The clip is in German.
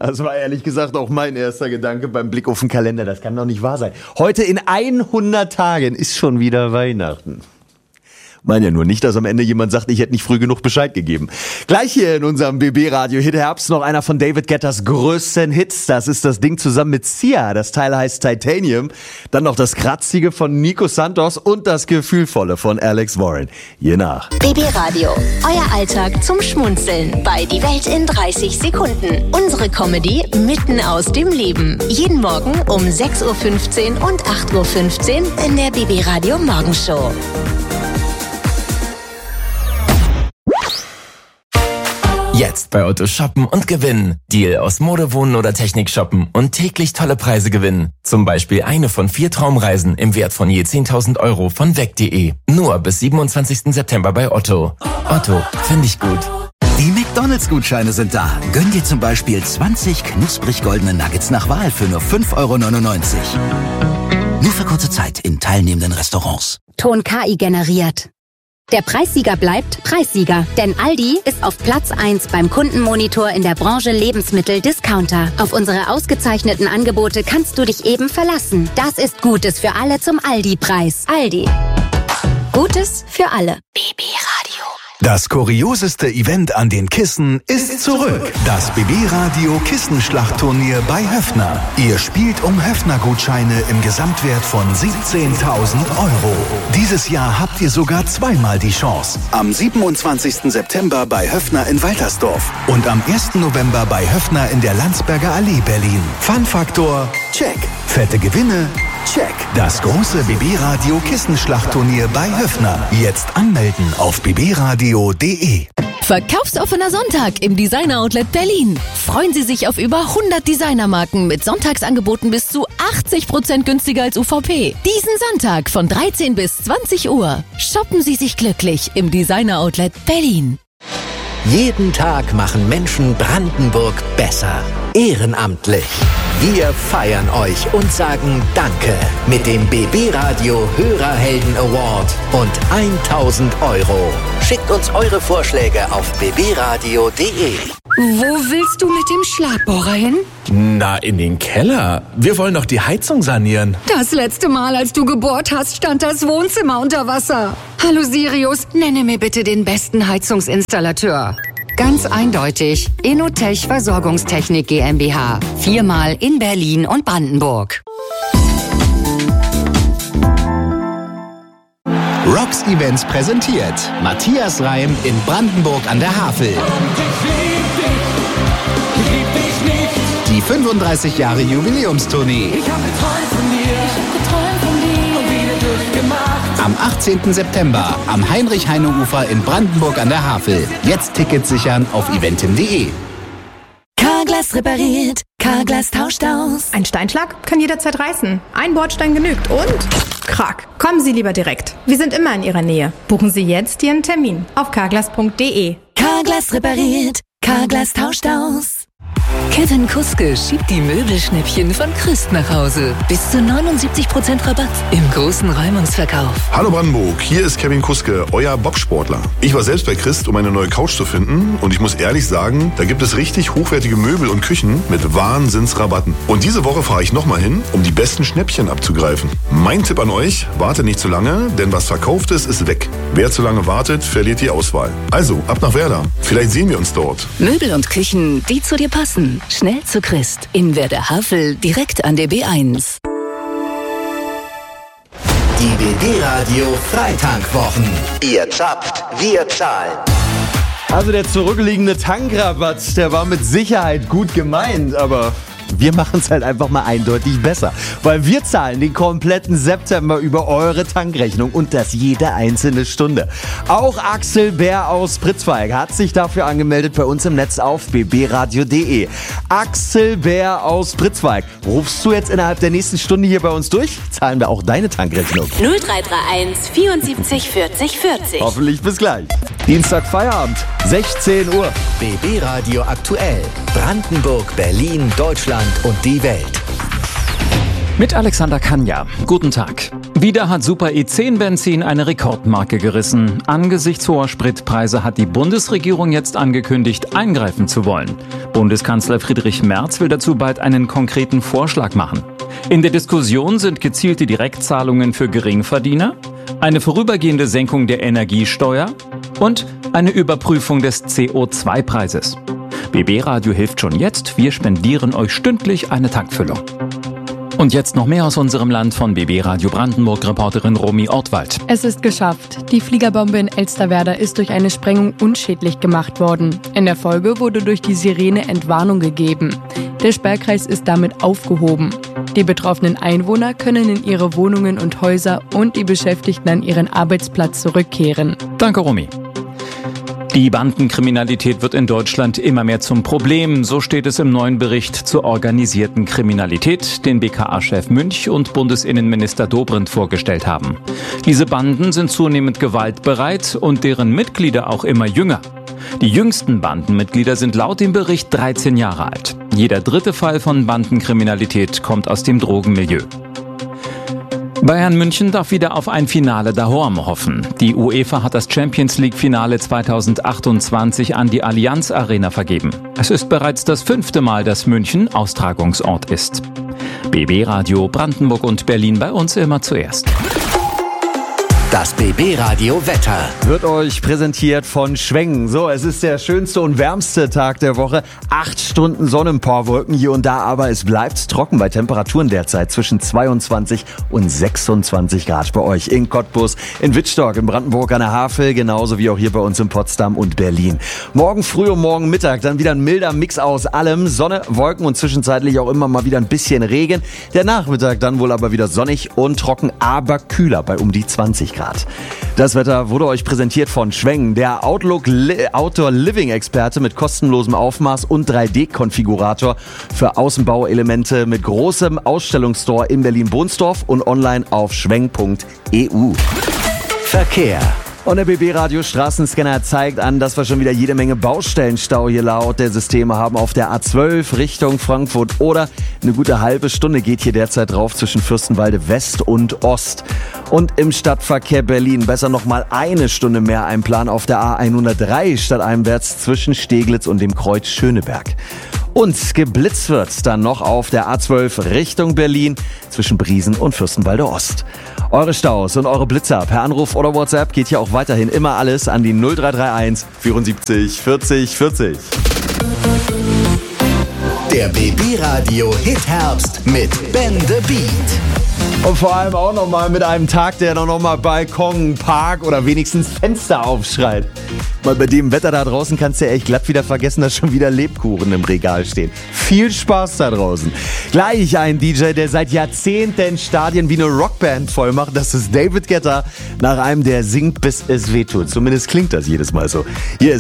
Das war ehrlich gesagt auch mein erster Gedanke beim Blick auf den Kalender. Das kann doch nicht wahr sein. Heute in 100 Tagen ist schon wieder Weihnachten. Meine ja nur nicht, dass am Ende jemand sagt, ich hätte nicht früh genug Bescheid gegeben. Gleich hier in unserem BB-Radio-Hit Herbst noch einer von David Guettas größten Hits. Das ist das Ding zusammen mit Sia. Das Teil heißt Titanium. Dann noch das Kratzige von Nico Santos und das Gefühlvolle von Alex Warren. Je nach. BB-Radio. Euer Alltag zum Schmunzeln. Bei Die Welt in 30 Sekunden. Unsere Comedy mitten aus dem Leben. Jeden Morgen um 6.15 Uhr und 8.15 Uhr in der BB-Radio Morgenshow. Jetzt bei Otto shoppen und gewinnen. Deal aus Mode, Wohnen oder Technik shoppen und täglich tolle Preise gewinnen. Zum Beispiel eine von 4 Traumreisen im Wert von je 10.000 € von weg.de. Nur bis 27. September bei Otto. Otto, finde ich gut. Die McDonalds-Gutscheine sind da. Gönn dir zum Beispiel 20 knusprig goldene Nuggets nach Wahl für nur 5,99 €. Nur für kurze Zeit in teilnehmenden Restaurants. Ton KI generiert. Der Preissieger bleibt Preissieger, denn Aldi ist auf Platz 1 beim Kundenmonitor in der Branche Lebensmittel-Discounter. Auf unsere ausgezeichneten Angebote kannst du dich eben verlassen. Das ist Gutes für alle zum Aldi-Preis. Aldi. Gutes für alle. BB-Radio. Das kurioseste Event an den Kissen ist zurück. Das BB-Radio Kissenschlachtturnier bei Höffner. Ihr spielt um Höffner-Gutscheine im Gesamtwert von 17.000 €. Dieses Jahr habt ihr sogar zweimal die Chance. Am 27. September bei Höffner in Waltersdorf und am 1. November bei Höffner in der Landsberger Allee Berlin. Fun-Faktor? Check. Fette Gewinne? Check. Das große BB-Radio Kissenschlachtturnier bei Höffner. Jetzt anmelden auf bbradio.de. Verkaufsoffener Sonntag im Designer-Outlet Berlin. Freuen Sie sich auf über 100 Designermarken mit Sonntagsangeboten bis zu 80% günstiger als UVP. Diesen Sonntag von 13 bis 20 Uhr. Shoppen Sie sich glücklich im Designer-Outlet Berlin. Jeden Tag machen Menschen Brandenburg besser. Ehrenamtlich. Wir feiern euch und sagen Danke mit dem BB-Radio Hörerhelden Award und 1.000 €. Schickt uns eure Vorschläge auf bbradio.de. Wo willst du mit dem Schlagbohrer hin? Na, in den Keller. Wir wollen doch die Heizung sanieren. Das letzte Mal, als du gebohrt hast, stand das Wohnzimmer unter Wasser. Hallo Sirius, nenne mir bitte den besten Heizungsinstallateur. Ganz eindeutig, Inotech Versorgungstechnik GmbH. 4-mal in Berlin und Brandenburg. Rocks Events präsentiert Matthias Reim in Brandenburg an der Havel. Die 35 Jahre Jubiläumstournee. Am 18. September am Heinrich-Heine-Ufer in Brandenburg an der Havel. Jetzt Tickets sichern auf eventim.de. Carglass repariert, Carglass tauscht aus. Ein Steinschlag kann jederzeit reißen. Ein Bordstein genügt und krack. Kommen Sie lieber direkt. Wir sind immer in Ihrer Nähe. Buchen Sie jetzt Ihren Termin auf carglass.de. Carglass repariert, Carglass tauscht aus. Kevin Kuske schiebt die Möbelschnäppchen von Christ nach Hause. Bis zu 79% Rabatt im großen Räumungsverkauf. Hallo Brandenburg, hier ist Kevin Kuske, euer Bobsportler. Ich war selbst bei Christ, um eine neue Couch zu finden und ich muss ehrlich sagen, da gibt es richtig hochwertige Möbel und Küchen mit Wahnsinnsrabatten. Und diese Woche fahre ich nochmal hin, um die besten Schnäppchen abzugreifen. Mein Tipp an euch, wartet nicht zu lange, denn was verkauft ist weg. Wer zu lange wartet, verliert die Auswahl. Also, ab nach Werder. Vielleicht sehen wir uns dort. Möbel und Küchen, die zu dir passen. Schnell zu Christ. In Werder-Havel, direkt an der B1. Die BB-Radio Freitankwwochen. Ihr zappt, wir zahlen. Also der zurückliegende Tankrabatt, der war mit Sicherheit gut gemeint, aber wir machen es halt einfach mal eindeutig besser. Weil wir zahlen den kompletten September über eure Tankrechnung und das jede einzelne Stunde. Auch Axel Bär aus Pritzwalk hat sich dafür angemeldet bei uns im Netz auf bbradio.de. Axel Bär aus Pritzwalk, rufst du jetzt innerhalb der nächsten Stunde hier bei uns durch? Zahlen wir auch deine Tankrechnung. 0331 74 40 40. Hoffentlich bis gleich. Dienstag Feierabend, 16 Uhr. BB-Radio aktuell. Brandenburg, Berlin, Deutschland und die Welt. Mit Alexander Kanja. Guten Tag. Wieder hat Super E10-Benzin eine Rekordmarke gerissen. Angesichts hoher Spritpreise hat die Bundesregierung jetzt angekündigt, eingreifen zu wollen. Bundeskanzler Friedrich Merz will dazu bald einen konkreten Vorschlag machen. In der Diskussion sind gezielte Direktzahlungen für Geringverdiener, eine vorübergehende Senkung der Energiesteuer und eine Überprüfung des CO2-Preises. BB Radio hilft schon jetzt. Wir spendieren euch stündlich eine Tankfüllung. Und jetzt noch mehr aus unserem Land von BB Radio Brandenburg-Reporterin Romy Ortwald. Es ist geschafft. Die Fliegerbombe in Elsterwerda ist durch eine Sprengung unschädlich gemacht worden. In der Folge wurde durch die Sirene Entwarnung gegeben. Der Sperrkreis ist damit aufgehoben. Die betroffenen Einwohner können in ihre Wohnungen und Häuser und die Beschäftigten an ihren Arbeitsplatz zurückkehren. Danke, Romy. Die Bandenkriminalität wird in Deutschland immer mehr zum Problem. So steht es im neuen Bericht zur organisierten Kriminalität, den BKA-Chef Münch und Bundesinnenminister Dobrindt vorgestellt haben. Diese Banden sind zunehmend gewaltbereit und deren Mitglieder auch immer jünger. Die jüngsten Bandenmitglieder sind laut dem Bericht 13 Jahre alt. Jeder dritte Fall von Bandenkriminalität kommt aus dem Drogenmilieu. Bayern München darf wieder auf ein Finale daheim hoffen. Die UEFA hat das Champions-League-Finale 2028 an die Allianz Arena vergeben. Es ist bereits das 5. Mal, dass München Austragungsort ist. BB Radio Brandenburg und Berlin bei uns immer zuerst. Das BB Radio Wetter wird euch präsentiert von Schwengen. So, es ist der schönste und wärmste Tag der Woche. 8 Stunden Sonne, ein paar Wolken hier und da, aber es bleibt trocken bei Temperaturen derzeit zwischen 22 und 26 Grad bei euch in Cottbus, in Wittstock, in Brandenburg an der Havel, genauso wie auch hier bei uns in Potsdam und Berlin. Morgen früh und morgen Mittag dann wieder ein milder Mix aus allem. Sonne, Wolken und zwischenzeitlich auch immer mal wieder ein bisschen Regen. Der Nachmittag dann wohl aber wieder sonnig und trocken, aber kühler bei um die 20 Grad. Das Wetter wurde euch präsentiert von Schwengen, der Outdoor Living Experte mit kostenlosem Aufmaß und 3D-Konfigurator für Außenbauelemente mit großem Ausstellungsstore in Berlin-Bohnsdorf und online auf schweng.eu. Verkehr. Und der BB-Radio Straßenscanner zeigt an, dass wir schon wieder jede Menge Baustellenstau hier laut der Systeme haben auf der A12 Richtung Frankfurt oder eine gute halbe Stunde geht hier derzeit drauf zwischen Fürstenwalde West und Ost. Und im Stadtverkehr Berlin besser nochmal eine Stunde mehr einplanen auf der A103 stadteinwärts zwischen Steglitz und dem Kreuz Schöneberg. Und geblitzt wird dann noch auf der A12 Richtung Berlin zwischen Briesen und Fürstenwalde Ost. Eure Staus und eure Blitzer per Anruf oder WhatsApp geht hier auch weiterhin immer alles an die 0331 74 40 40. Der BB Radio Hit Herbst mit Ben the Beat. Und vor allem auch nochmal mit einem Tag, der noch mal Balkon, Park oder wenigstens Fenster aufschreit. Weil bei dem Wetter da draußen kannst du ja echt glatt wieder vergessen, dass schon wieder Lebkuchen im Regal stehen. Viel Spaß da draußen. Gleich ein DJ, der seit Jahrzehnten Stadien wie eine Rockband voll macht. Das ist David Guetta, nach einem, der singt, bis es wehtut. Zumindest klingt das jedes Mal so. Hier ist